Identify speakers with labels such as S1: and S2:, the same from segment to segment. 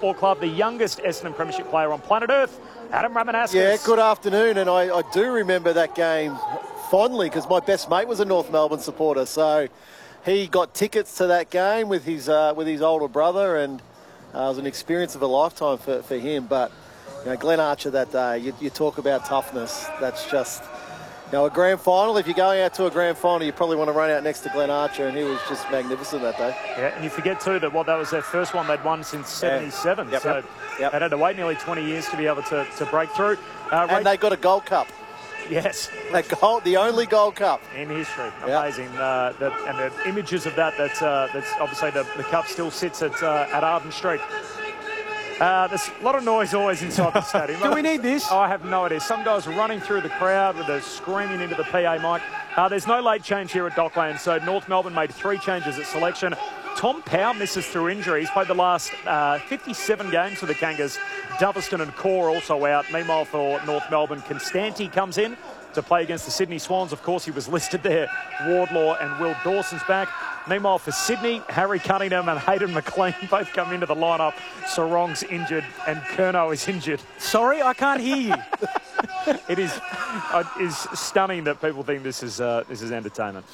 S1: Football Club, the youngest Essendon Premiership player on planet Earth, Adam Ramanauskas.
S2: Yeah, good afternoon, and I do remember that game fondly because my best mate was a North Melbourne supporter, so he got tickets to that game with his older brother, and it was an experience of a lifetime for him. But you know, Glenn Archer that day, you talk about toughness. That's just, you know, a grand final. If you're going out to a grand final, you probably want to run out next to Glenn Archer, and he was just magnificent that day.
S1: Yeah, and you forget too that that was their first one they'd won since '77.
S2: Yep.
S1: So
S2: Yep.
S1: they'd had to wait nearly 20 years to be able to break through.
S2: And they got a Gold Cup.
S1: Yes.
S2: The only Gold Cup
S1: in history.
S2: Yep.
S1: Amazing. And the images of that's obviously the cup still sits at Arden Street. There's a lot of noise always inside the stadium.
S3: Do we need this?
S1: I have no idea. Some guys running through the crowd with screaming into the PA mic. There's no late change here at Dockland, so North Melbourne made 3 changes at selection. Tom Powell misses through injury. He's played the last 57 games for the Kangas. Doveston and Core also out. Meanwhile, for North Melbourne, Constanti comes in to play against the Sydney Swans. Of course, he was listed there. Wardlaw and Will Dawson's back. Meanwhile, for Sydney, Harry Cunningham and Hayden McLean both come into the lineup. Sarong's injured and Curnow is injured.
S3: Sorry, I can't hear you.
S1: It is stunning that people think this is entertainment.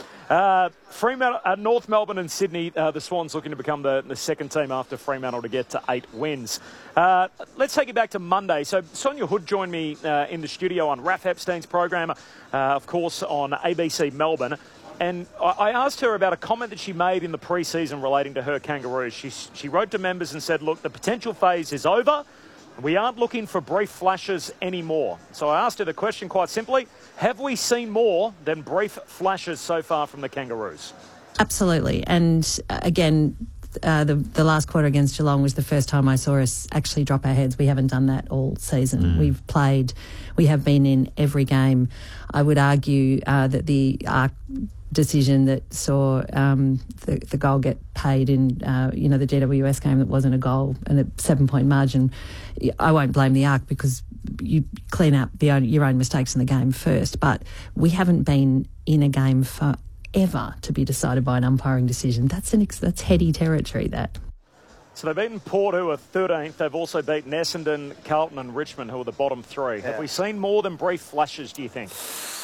S1: North Melbourne and Sydney, the Swans looking to become the second team after Fremantle to get to 8 wins. Let's take it back to Monday. So Sonia Hood joined me in the studio on Raph Epstein's program, of course, on ABC Melbourne. And I asked her about a comment that she made in the pre-season relating to her Kangaroos. She wrote to members and said, look, the potential phase is over. We aren't looking for brief flashes anymore. So I asked her the question quite simply, have we seen more than brief flashes so far from the Kangaroos?
S4: Absolutely. And again, the last quarter against Geelong was the first time I saw us actually drop our heads. We haven't done that all season. We have been in every game. I would argue that the decision that saw the goal get paid in the GWS game that wasn't a goal and a 7-point margin, I won't blame the ARC because you clean up your own mistakes in the game first. But we haven't been in a game forever to be decided by an umpiring decision. That's heady territory, that.
S1: So they've beaten Port, who are 13th. They've also beaten Essendon, Carlton and Richmond, who are the bottom 3. Yeah. Have we seen more than brief flashes, do you think?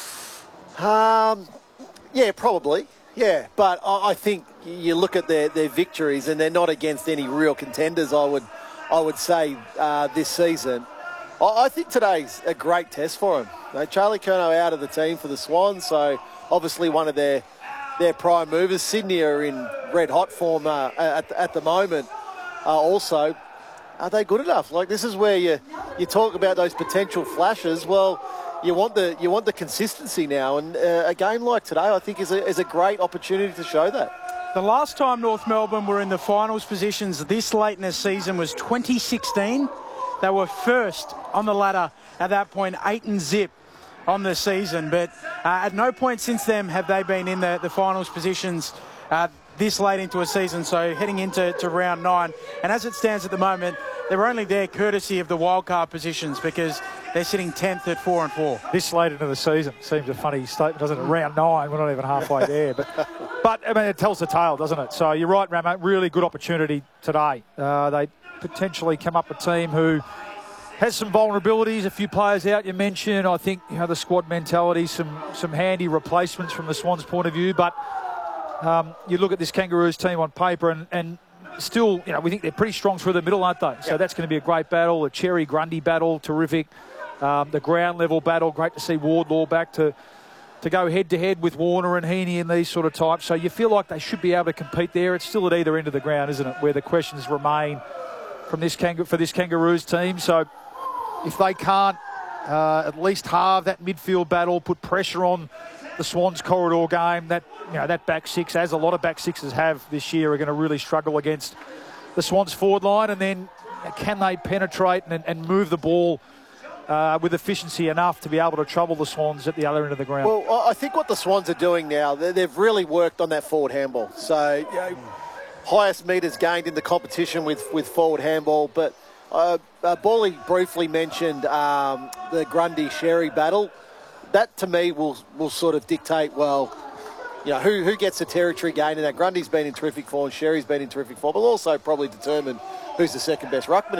S2: Yeah, probably. Yeah, but I think you look at their victories and they're not against any real contenders, I would say, this season. I think today's a great test for them. Charlie Curnow out of the team for the Swans, so obviously one of their prime movers. Sydney are in red-hot form at the moment. Also, are they good enough? Like, this is where you talk about those potential flashes. Well, you want the consistency now, and a game like today, I think, is a great opportunity to show that.
S3: The last time North Melbourne were in the finals positions this late in the season was 2016. They were first on the ladder at that point, 8-0 on the season. But at no point since then have they been in the finals positions this late into a season, so heading into round 9. And as it stands at the moment, they're only there courtesy of the wildcard positions because they're sitting 10th at 4-4.
S5: This late into the season seems a funny statement, doesn't it? Round 9, we're not even halfway there. But I mean, it tells the tale, doesn't it? So you're right, Ramo, really good opportunity today. They potentially come up a team who has some vulnerabilities, a few players out you mentioned. I think the squad mentality, some handy replacements from the Swans' point of view. But you look at this Kangaroos team on paper and still, we think they're pretty strong through the middle, aren't they? So that's going to be a great battle. The Cherry-Grundy battle, terrific. The ground level battle, great to see Wardlaw back to go head-to-head with Warner and Heaney and these sort of types. So you feel like they should be able to compete there. It's still at either end of the ground, isn't it, where the questions remain from this Kangaroos team. So if they can't at least halve that midfield battle, put pressure on the Swans corridor game, that back six, as a lot of back sixes have this year, are going to really struggle against the Swans forward line. And then can they penetrate and move the ball with efficiency enough to be able to trouble the Swans at the other end of the ground?
S2: Well, I think what the Swans are doing now, they've really worked on that forward handball. So highest metres gained in the competition with forward handball. But Bally briefly mentioned the Grundy-Sherry battle. That, to me, will sort of dictate, who gets the territory gain. And that Grundy's been in terrific form, Sherry's been in terrific form. But will also probably determine who's the second best ruckman